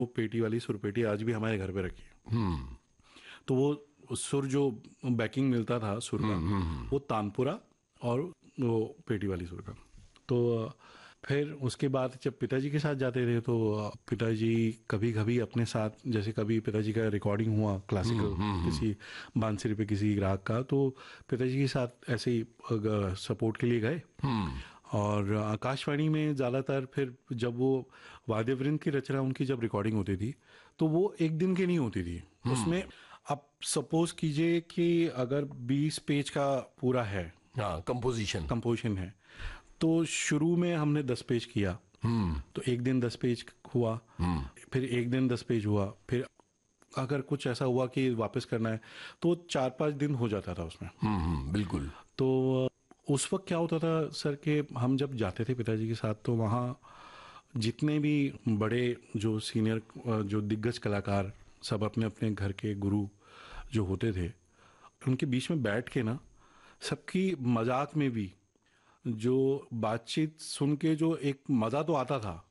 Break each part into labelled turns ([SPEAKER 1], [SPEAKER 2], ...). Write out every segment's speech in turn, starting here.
[SPEAKER 1] वो पेटी वाली सुरपेटी आज भी हमारे घर पे रखी है। तो वो सुर जो बैकिंग मिलता था सुर का, वो तानपुरा और वो पेटी वाली सुर का। तो फिर उसके बाद जब पिताजी के साथ जाते थे तो पिताजी कभी कभी अपने साथ, जैसे कभी पिताजी का रिकॉर्डिंग हुआ क्लासिकल किसी बांसुरी पे किसी ग्राहक का, तो पिताजी के साथ ऐसे ही सपोर्ट के लिए गए। और आकाशवाणी में ज़्यादातर फिर जब वो वाद्यवृंद की रचना उनकी जब रिकॉर्डिंग होती थी तो वो एक दिन की नहीं होती थी। उसमें आप सपोज कीजिए कि अगर 20 पेज का पूरा है,
[SPEAKER 2] हाँ,
[SPEAKER 1] कंपोजिशन है, तो शुरू में हमने 10 पेज किया। तो एक दिन 10 पेज हुआ, फिर एक दिन 10 पेज हुआ, फिर अगर कुछ ऐसा हुआ कि वापस करना है तो 4-5 दिन हो जाता था उसमें।
[SPEAKER 2] बिल्कुल।
[SPEAKER 1] तो उस वक्त क्या होता था सर कि हम जब जाते थे पिताजी के साथ तो वहाँ जितने भी बड़े जो सीनियर जो दिग्गज कलाकार सब अपने अपने घर के गुरु जो होते थे, उनके बीच में बैठ के ना सबकी मजाक में भी जो बातचीत सुन के जो एक मज़ा तो आता था,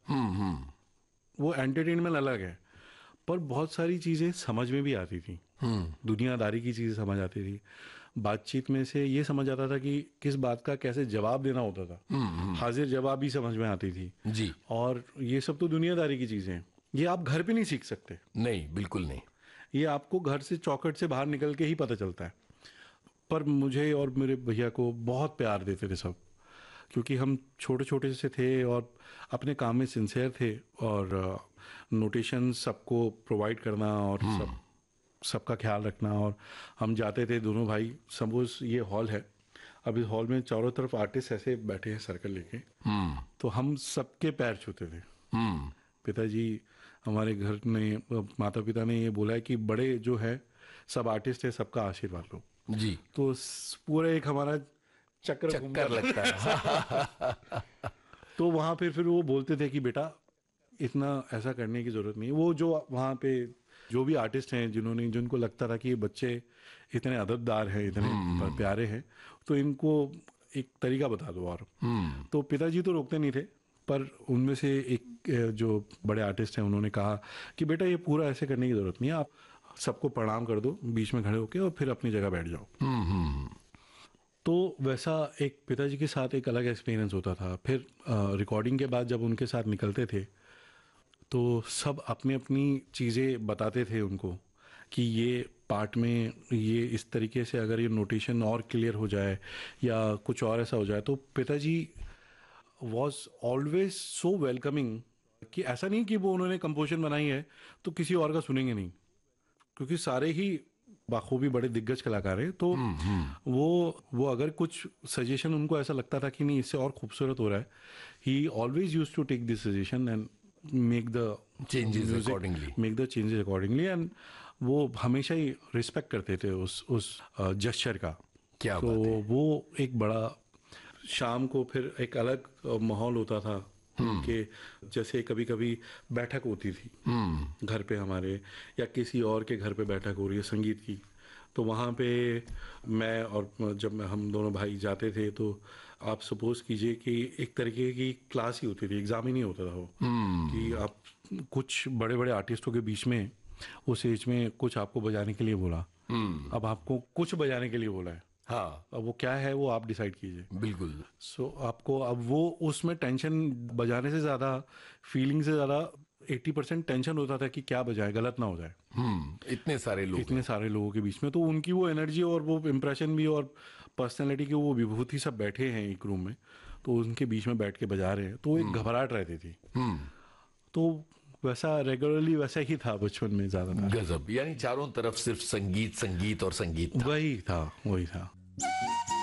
[SPEAKER 1] वो एंटरटेनमेंट अलग है, पर बहुत सारी चीज़ें समझ में भी आती थी। दुनियादारी की चीज़ें समझ आती थी। बातचीत में से ये समझ आता था कि किस बात का कैसे जवाब देना होता था। हाजिर जवाब भी समझ में आती थी
[SPEAKER 2] जी।
[SPEAKER 1] और ये सब तो दुनियादारी की चीज़ें हैं, ये आप घर पे नहीं सीख सकते।
[SPEAKER 2] नहीं, बिल्कुल नहीं।
[SPEAKER 1] ये आपको घर से चौखट से बाहर निकल के ही पता चलता है। पर मुझे और मेरे भैया को बहुत प्यार देते थे सब, क्योंकि हम छोटे छोटे से थे और अपने काम में सिंसियर थे और नोटेशन सबको प्रोवाइड करना और सबका ख्याल रखना। और हम जाते थे दोनों भाई, सपोज ये हॉल है, अब इस हॉल में चारों तरफ आर्टिस्ट ऐसे बैठे हैं सर्कल लेके, तो हम सबके पैर छूते थे। पिताजी हमारे घर में माता पिता ने ये बोला है कि बड़े जो है सब आर्टिस्ट है, सबका आशीर्वाद लो
[SPEAKER 2] जी।
[SPEAKER 1] तो पूरा एक हमारा चक्कर घूमता
[SPEAKER 2] लगता है।
[SPEAKER 1] तो वहाँ पे फिर वो बोलते थे कि बेटा इतना ऐसा करने की जरूरत नहीं। वो जो वहाँ पे जो भी आर्टिस्ट हैं जिनको लगता था कि ये बच्चे इतने अदबदार हैं, इतने प्यारे हैं, तो इनको एक तरीका बता दो। और तो पिताजी तो रोकते नहीं थे, पर उनमें से एक जो बड़े आर्टिस्ट हैं उन्होंने कहा कि बेटा ये पूरा ऐसे करने की जरूरत नहीं है, आप सबको प्रणाम कर दो बीच में खड़े होके और फिर अपनी जगह बैठ जाओ। तो वैसा एक पिताजी के साथ एक अलग एक्सपीरियंस होता था। फिर रिकॉर्डिंग के बाद जब उनके साथ निकलते थे तो सब अपनी अपनी चीज़ें बताते थे उनको कि ये पार्ट में ये इस तरीके से अगर ये नोटेशन और क्लियर हो जाए या कुछ और ऐसा हो जाए। तो पिताजी वॉज ऑलवेज सो वेलकमिंग कि ऐसा नहीं कि वो उन्होंने कंपोजिशन बनाई है तो किसी और का सुनेंगे नहीं, क्योंकि सारे ही बाखूबी बड़े दिग्गज कलाकार हैं। तो वो अगर कुछ सजेशन उनको ऐसा लगता था कि नहीं इससे और खूबसूरत हो रहा है, ही always used to take this suggestion and make the changes accordingly. And वो हमेशा ही रिस्पेक्ट करते थे उस जेस्चर का।
[SPEAKER 2] क्या
[SPEAKER 1] तो
[SPEAKER 2] बात है।
[SPEAKER 1] वो एक बड़ा, शाम को फिर एक अलग माहौल होता था कि जैसे कभी कभी बैठक होती थी घर पे हमारे, या किसी और के घर पे बैठक हो रही है संगीत की, तो वहाँ पे मैं और जब हम दोनों भाई जाते थे तो आप सपोज कीजिए कि एक तरीके की क्लास ही होती थी, एग्जाम ही नहीं होता था वो, कि आप कुछ बड़े बड़े आर्टिस्टों के बीच में उस एज में कुछ आपको बजाने के लिए बोला। अब आपको कुछ बजाने के लिए बोला है,
[SPEAKER 2] हाँ,
[SPEAKER 1] अब वो क्या है वो आप डिसाइड कीजिए।
[SPEAKER 2] बिल्कुल।
[SPEAKER 1] सो आपको अब वो उसमें टेंशन बजाने से ज़्यादा, फीलिंग से ज़्यादा 80% टेंशन होता था कि क्या बजाए, गलत ना हो जाए।
[SPEAKER 2] इतने सारे लोग
[SPEAKER 1] इतने सारे लोगों के बीच में तो उनकी वो एनर्जी और वो इम्प्रेशन भी और पर्सनैलिटी की वो विभूति सब बैठे हैं एक रूम में, तो उनके बीच में बैठ के बजा रहे हैं तो एक घबराहट रहती थी। तो वैसा रेगुलरली वैसा ही था बचपन में ज़्यादातर।
[SPEAKER 2] गजब, यानी चारों तरफ सिर्फ संगीत संगीत और संगीत था।
[SPEAKER 1] वही था।